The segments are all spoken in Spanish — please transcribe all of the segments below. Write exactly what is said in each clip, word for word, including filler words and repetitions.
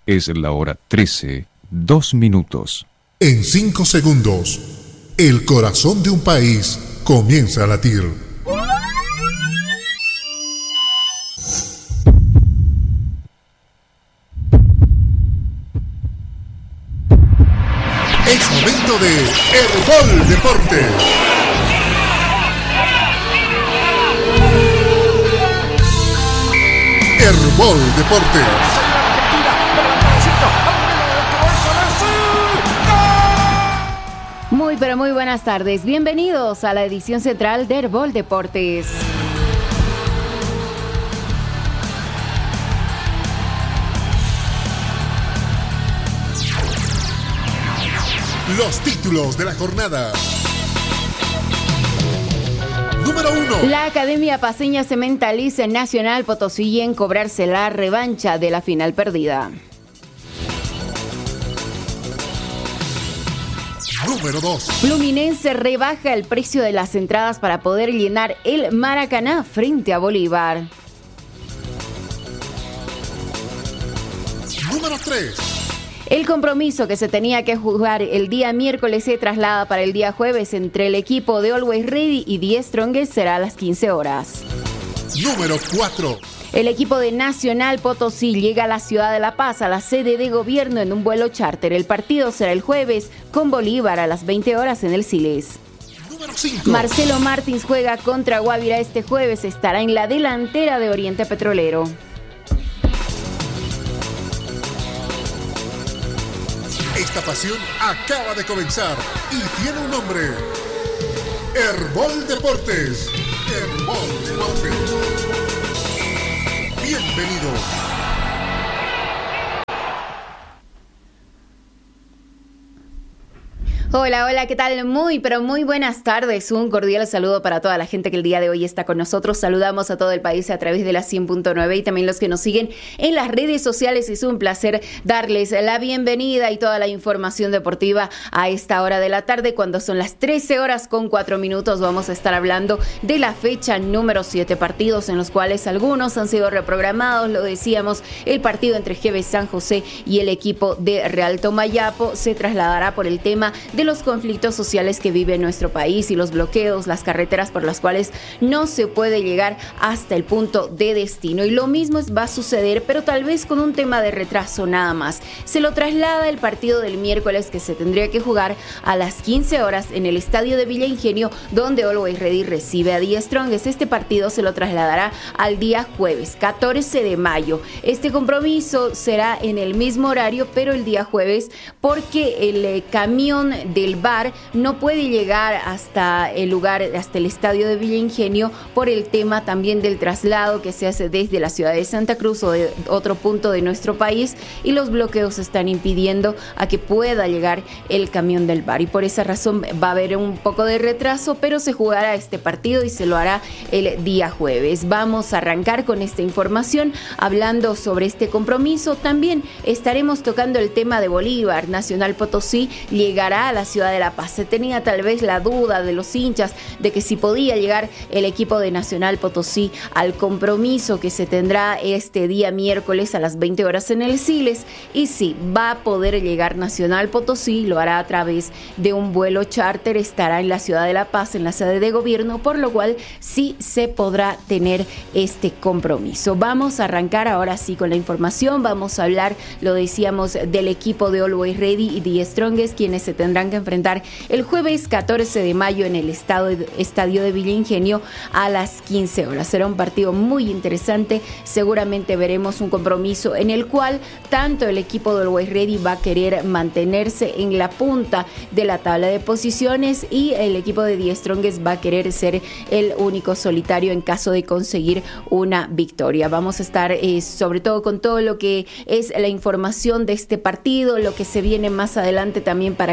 Es la hora trece, dos minutos. En cinco segundos, el corazón de un país comienza a latir. Es momento de Herbol Deportes. Herbol Deportes. Muy pero muy buenas tardes, bienvenidos a la edición central de Herbol Deportes. Los títulos de la jornada. Número uno. La Academia Paceña se mentaliza en Nacional Potosí en cobrarse la revancha de la final perdida. Número dos. Fluminense rebaja el precio de las entradas para poder llenar el Maracaná frente a Bolívar. Número tres. El compromiso que se tenía que jugar el día miércoles se traslada para el día jueves entre el equipo de Always Ready y The Strongest, será a las quince horas. Número cuatro. El equipo de Nacional Potosí llega a la ciudad de La Paz, a la sede de gobierno, en un vuelo charter. El partido será el jueves con Bolívar a las veinte horas en el Siles. Número cinco. Marcelo Martins juega contra Guavirá este jueves, estará en la delantera de Oriente Petrolero. Esta pasión acaba de comenzar y tiene un nombre. Herbol Deportes. Herbol Deportes. Bienvenido. Hola, hola, ¿qué tal? Muy, pero muy buenas tardes. Un cordial saludo para toda la gente que el día de hoy está con nosotros. Saludamos a todo el país a través de la cien punto nueve y también los que nos siguen en las redes sociales. Es un placer darles la bienvenida y toda la información deportiva a esta hora de la tarde, cuando son las trece horas con cuatro minutos. Vamos a estar hablando de la fecha número siete, partidos en los cuales algunos han sido reprogramados. Lo decíamos, el partido entre G B San José y el equipo de Real Tomayapo se trasladará por el tema de de los conflictos sociales que vive nuestro país y los bloqueos, las carreteras por las cuales no se puede llegar hasta el punto de destino. Y lo mismo va a suceder, pero tal vez con un tema de retraso nada más. Se lo traslada el partido del miércoles, que se tendría que jugar a las quince horas en el estadio de Villa Ingenio, donde Always Ready recibe a The Strongest. Este partido se lo trasladará al día jueves, catorce de mayo. Este compromiso será en el mismo horario, pero el día jueves, porque el eh, camión del V A R no puede llegar hasta el lugar, hasta el estadio de Villa Ingenio, por el tema también del traslado que se hace desde la ciudad de Santa Cruz o de otro punto de nuestro país, y los bloqueos están impidiendo a que pueda llegar el camión del V A R, y por esa razón va a haber un poco de retraso, pero se jugará este partido y se lo hará el día jueves. Vamos a arrancar con esta información hablando sobre este compromiso. También estaremos tocando el tema de Bolívar. Nacional Potosí llegará a la ciudad de La Paz. Se tenía tal vez la duda de los hinchas de que si podía llegar el equipo de Nacional Potosí al compromiso que se tendrá este día miércoles a las veinte horas en el Siles, y sí, va a poder llegar Nacional Potosí, lo hará a través de un vuelo charter, estará en la ciudad de La Paz, en la sede de gobierno, por lo cual sí se podrá tener este compromiso. Vamos a arrancar ahora sí con la información. Vamos a hablar, lo decíamos, del equipo de Always Ready y The Strongest, quienes se tendrán que enfrentar el jueves catorce de mayo en el estado, estadio de Villa Ingenio a las quince horas. Será un partido muy interesante. Seguramente veremos un compromiso en el cual tanto el equipo de Always Ready va a querer mantenerse en la punta de la tabla de posiciones, y el equipo de The Strongest va a querer ser el único solitario en caso de conseguir una victoria. Vamos a estar eh, sobre todo con todo lo que es la información de este partido, lo que se viene más adelante también para cada uno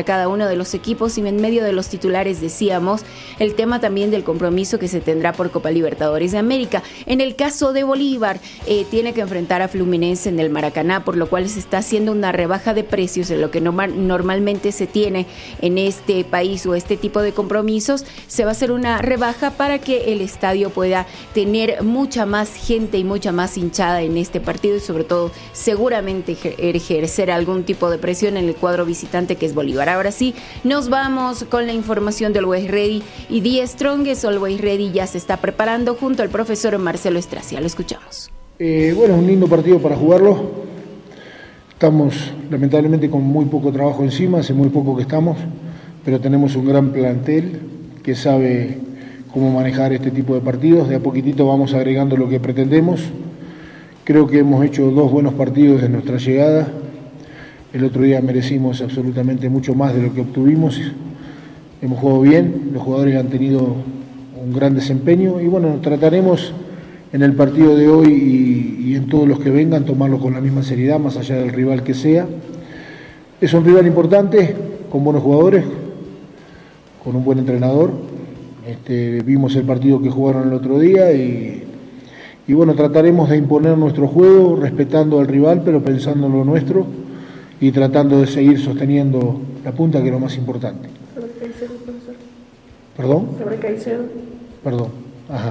uno de los equipos y en medio de los titulares decíamos el tema también del compromiso que se tendrá por Copa Libertadores de América. En el caso de Bolívar, eh, tiene que enfrentar a Fluminense en el Maracaná, por lo cual se está haciendo una rebaja de precios de lo que no, normalmente se tiene en este país o este tipo de compromisos. Se va a hacer una rebaja para que el estadio pueda tener mucha más gente y mucha más hinchada en este partido y sobre todo seguramente ejercer algún tipo de presión en el cuadro visitante que es Bolívar. Ahora sí, nos vamos con la información de Always Ready y The Strongest. Always Ready ya se está preparando junto al profesor Marcelo Estracia. Lo escuchamos. Eh, bueno, es un lindo partido para jugarlo. Estamos lamentablemente con muy poco trabajo encima, hace muy poco que estamos, pero tenemos un gran plantel que sabe cómo manejar este tipo de partidos. De a poquitito vamos agregando lo que pretendemos. Creo que hemos hecho dos buenos partidos en nuestra llegada. El otro día merecimos absolutamente mucho más de lo que obtuvimos. Hemos jugado bien, los jugadores han tenido un gran desempeño y bueno, trataremos en el partido de hoy y, y en todos los que vengan tomarlo con la misma seriedad, más allá del rival que sea. Es un rival importante, con buenos jugadores, con un buen entrenador. Este, vimos el partido que jugaron el otro día y, y bueno, trataremos de imponer nuestro juego, respetando al rival, pero pensando en lo nuestro y tratando de seguir sosteniendo la punta, que es lo más importante. ¿Sobre Caicedo, profesor? ¿Perdón? ¿Sobre Caicedo? Perdón, ajá.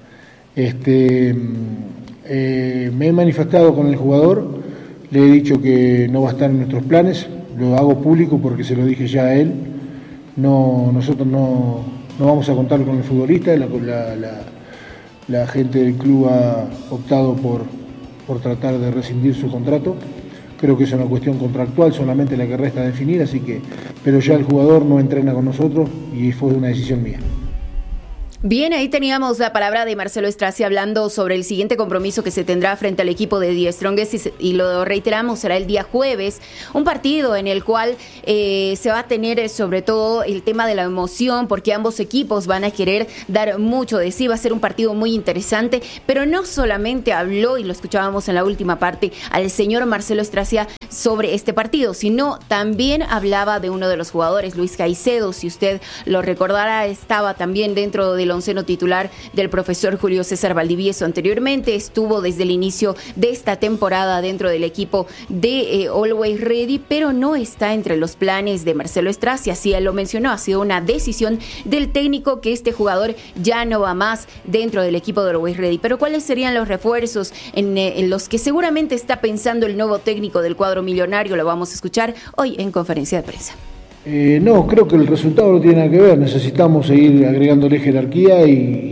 Este, eh, me he manifestado con el jugador, le he dicho que no va a estar en nuestros planes, lo hago público porque se lo dije ya a él. No, nosotros no, no vamos a contar con el futbolista, la, la, la, la gente del club ha optado por, por tratar de rescindir su contrato. Creo que es una cuestión contractual, solamente la que resta definir, así que, pero ya el jugador no entrena con nosotros y fue una decisión mía. Bien, ahí teníamos la palabra de Marcelo Estracia hablando sobre el siguiente compromiso que se tendrá frente al equipo de The Strongest y, se, y lo reiteramos, será el día jueves, un partido en el cual eh, se va a tener sobre todo el tema de la emoción porque ambos equipos van a querer dar mucho de sí, va a ser un partido muy interesante, pero no solamente habló, y lo escuchábamos en la última parte, al señor Marcelo Estracia sobre este partido, sino también hablaba de uno de los jugadores, Luis Caicedo, si usted lo recordará, estaba también dentro de los onceno titular del profesor Julio César Valdivieso. Anteriormente estuvo desde el inicio de esta temporada dentro del equipo de eh, Always Ready, pero no está entre los planes de Marcelo Estracia. Así él lo mencionó, ha sido una decisión del técnico que este jugador ya no va más dentro del equipo de Always Ready. Pero ¿cuáles serían los refuerzos en, eh, en los que seguramente está pensando el nuevo técnico del cuadro millonario? Lo vamos a escuchar hoy en conferencia de prensa. Eh, no, creo que el resultado no tiene nada que ver, necesitamos seguir agregándole jerarquía y,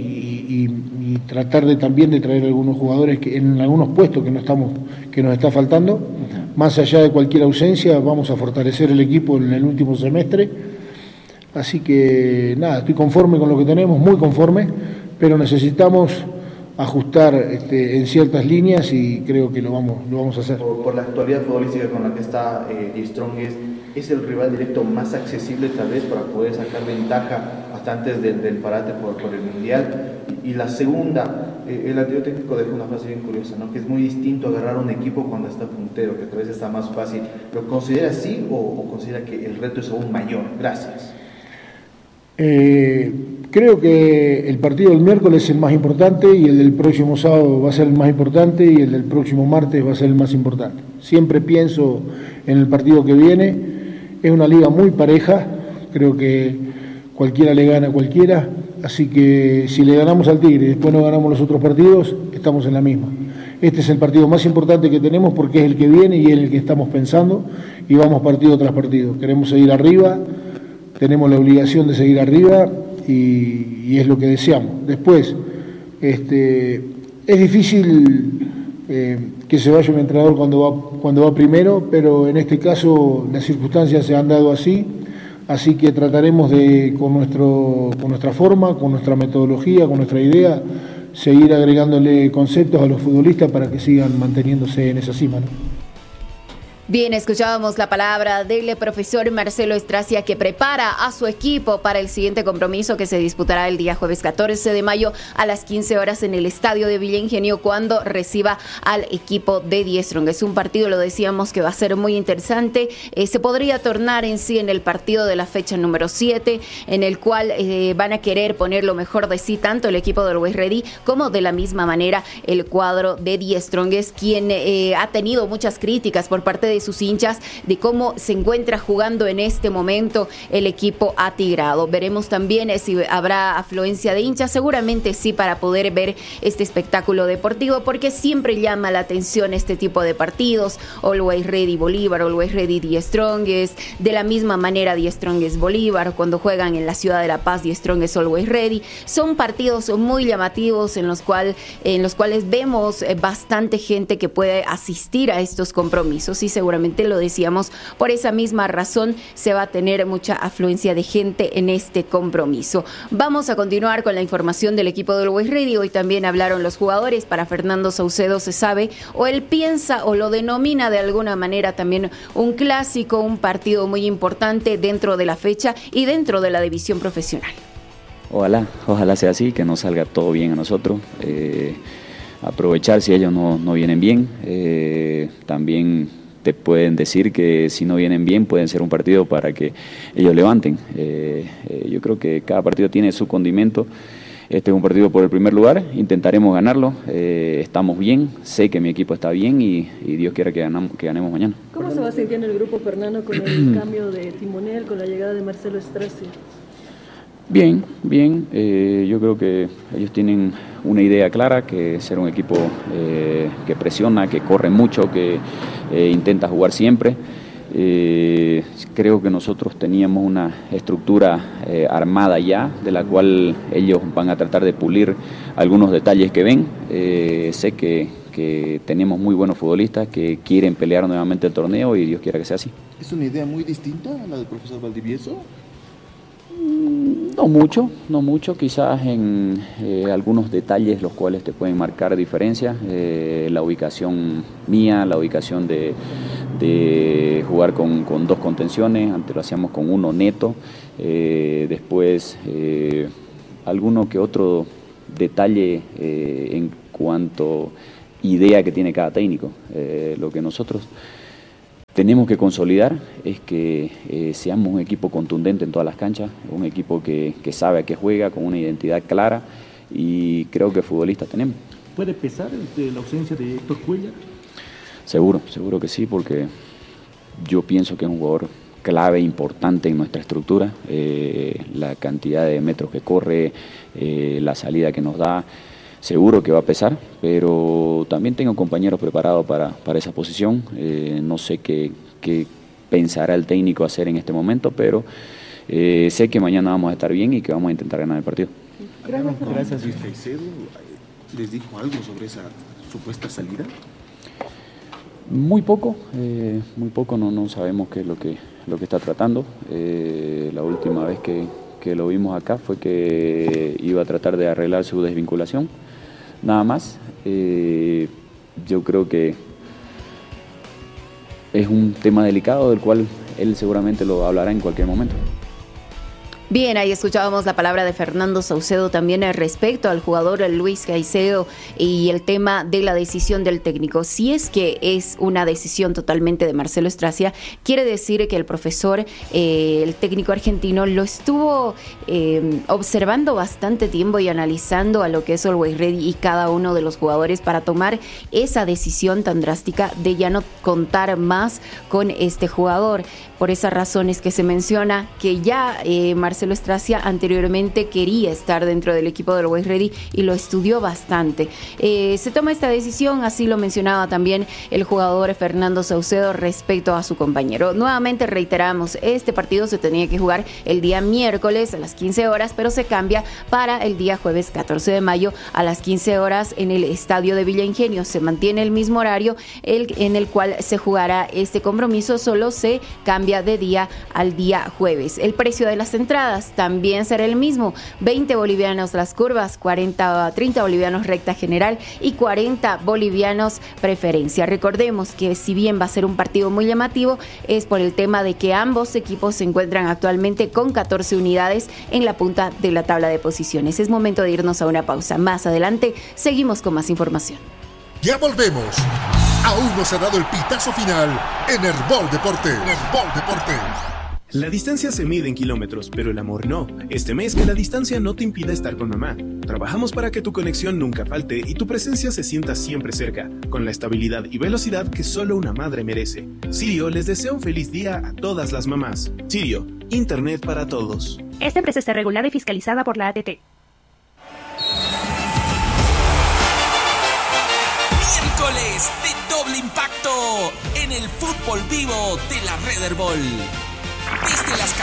y, y tratar de también de traer algunos jugadores que en algunos puestos que no estamos, que nos está faltando. Más allá de cualquier ausencia, vamos a fortalecer el equipo en el último semestre, así que nada, estoy conforme con lo que tenemos, muy conforme, pero necesitamos ajustar este, en ciertas líneas y creo que lo vamos, lo vamos a hacer. Por, por la actualidad futbolística con la que está eh, The Strongest, ¿es el rival directo más accesible tal vez para poder sacar ventaja hasta antes del, del parate por, por el Mundial? Y, y la segunda, eh, el anterior técnico dejó una frase bien curiosa, ¿no? Que es muy distinto agarrar un equipo cuando está puntero, que tal vez está más fácil. ¿Lo considera así o, o considera que el reto es aún mayor? Gracias. Eh, creo que el partido del miércoles es el más importante y el del próximo sábado va a ser el más importante y el del próximo martes va a ser el más importante. Siempre pienso en el partido que viene. Es una liga muy pareja, creo que cualquiera le gana a cualquiera, así que si le ganamos al Tigre y después no ganamos los otros partidos, estamos en la misma. Este es el partido más importante que tenemos porque es el que viene y es el que estamos pensando y vamos partido tras partido. Queremos seguir arriba, tenemos la obligación de seguir arriba y, y es lo que deseamos. Después, este, es difícil eh, que se vaya un entrenador cuando va, cuando va primero, pero en este caso las circunstancias se han dado así, así que trataremos de, con, nuestro, con nuestra forma, con nuestra metodología, con nuestra idea, seguir agregándole conceptos a los futbolistas para que sigan manteniéndose en esa cima, ¿no? Bien, escuchábamos la palabra del profesor Marcelo Stracia, que prepara a su equipo para el siguiente compromiso que se disputará el día jueves catorce de mayo a las quince horas en el estadio de Villa Ingenio, cuando reciba al equipo de Die Strong. Es un partido, lo decíamos, que va a ser muy interesante. Eh, se podría tornar en sí en el partido de la fecha número siete, en el cual eh, van a querer poner lo mejor de sí tanto el equipo del Always Ready como de la misma manera el cuadro de Die Strong, quien eh, ha tenido muchas críticas por parte de sus hinchas de cómo se encuentra jugando en este momento el equipo atigrado. Veremos también si habrá afluencia de hinchas, seguramente sí, para poder ver este espectáculo deportivo, porque siempre llama la atención este tipo de partidos. Always Ready Bolívar, Always Ready Die Strongest, de la misma manera Die Strongest Bolívar, cuando juegan en la ciudad de La Paz, Die Strongest Always Ready. Son partidos muy llamativos en los, cual, en los cuales vemos bastante gente que puede asistir a estos compromisos, y seguramente Seguramente lo decíamos, por esa misma razón se va a tener mucha afluencia de gente en este compromiso. Vamos a continuar con la información del equipo del Always Ready. Hoy también hablaron los jugadores. Para Fernando Saucedo se sabe, o él piensa o lo denomina de alguna manera también un clásico, un partido muy importante dentro de la fecha y dentro de la división profesional. Ojalá, ojalá sea así, que nos salga todo bien a nosotros. Eh, aprovechar si ellos no, no vienen bien. Eh, también te pueden decir que si no vienen bien pueden ser un partido para que ellos levanten. Eh, eh, yo creo que cada partido tiene su condimento. Este es un partido por el primer lugar, intentaremos ganarlo. Eh, estamos bien, sé que mi equipo está bien y, y Dios quiera que, ganamos, que ganemos mañana. ¿Cómo se va sintiendo el grupo, Fernando, con el cambio de timonel, con la llegada de Marcelo Stracia? Bien, bien. Eh, yo creo que ellos tienen una idea clara, que es ser un equipo eh, que presiona, que corre mucho, que eh, intenta jugar siempre. Eh, creo que nosotros teníamos una estructura eh, armada ya, de la cual ellos van a tratar de pulir algunos detalles que ven. Eh, sé que, que tenemos muy buenos futbolistas que quieren pelear nuevamente el torneo y Dios quiera que sea así. ¿Es una idea muy distinta a la del profesor Valdivieso? No mucho, no mucho, quizás en eh, algunos detalles los cuales te pueden marcar diferencias, eh, la ubicación mía, la ubicación de, de jugar con, con dos contenciones, antes lo hacíamos con uno neto, eh, después eh, alguno que otro detalle eh, en cuanto idea que tiene cada técnico. Eh, lo que nosotros tenemos que consolidar es que eh, seamos un equipo contundente en todas las canchas, un equipo que, que sabe a qué juega, con una identidad clara, y creo que futbolistas tenemos. ¿Puede pesar la ausencia de Héctor Cuellar? Seguro, seguro que sí, porque yo pienso que es un jugador clave, importante en nuestra estructura, eh, la cantidad de metros que corre, eh, la salida que nos da. Seguro que va a pesar, pero también tengo compañeros preparados para, para esa posición. Eh, no sé qué, qué pensará el técnico hacer en este momento, pero eh, sé que mañana vamos a estar bien y que vamos a intentar ganar el partido. Gracias, Luis Caicedo. ¿Les dijo algo sobre esa supuesta salida? Muy poco, eh, muy poco, no, no sabemos qué es lo que, lo que está tratando. Eh, la última vez que, que lo vimos acá fue que iba a tratar de arreglar su desvinculación. Nada más. Eh, yo creo que es un tema delicado del cual él seguramente lo hablará en cualquier momento. Bien, ahí escuchábamos la palabra de Fernando Saucedo también respecto al jugador Luis Caicedo y el tema de la decisión del técnico. Si es que es una decisión totalmente de Marcelo Stracia, quiere decir que el profesor, eh, el técnico argentino, lo estuvo eh, observando bastante tiempo y analizando a lo que es Always Ready y cada uno de los jugadores para tomar esa decisión tan drástica de ya no contar más con este jugador. Por esas razones que se menciona que ya eh, Marcelo Stracia anteriormente quería estar dentro del equipo del Always Ready y lo estudió bastante. Eh, se toma esta decisión, así lo mencionaba también el jugador Fernando Saucedo respecto a su compañero. Nuevamente reiteramos, este partido se tenía que jugar el día miércoles a las quince horas, pero se cambia para el día jueves catorce de mayo a las quince horas en el estadio de Villa Ingenio. Se mantiene el mismo horario el, en el cual se jugará este compromiso, solo se cambia de día al día jueves. El precio de las entradas entradas también será el mismo, veinte bolivianos las curvas, cuarenta, treinta bolivianos recta general y cuarenta bolivianos preferencia. Recordemos que si bien va a ser un partido muy llamativo, es por el tema de que ambos equipos se encuentran actualmente con catorce unidades en la punta de la tabla de posiciones. Es momento de irnos a una pausa. Más adelante seguimos con más información. Ya volvemos. Aún no se ha dado el pitazo final en Herbol Deportes. Herbol Deportes. La distancia se mide en kilómetros, pero el amor no. Este mes que la distancia no te impida estar con mamá. Trabajamos para que tu conexión nunca falte y tu presencia se sienta siempre cerca, con la estabilidad y velocidad que solo una madre merece. Sirio les desea un feliz día a todas las mamás. Sirio, Internet para todos. Esta empresa está regulada y fiscalizada por la A T T. Miércoles de doble impacto en el fútbol vivo de la Red Herbol. Desde las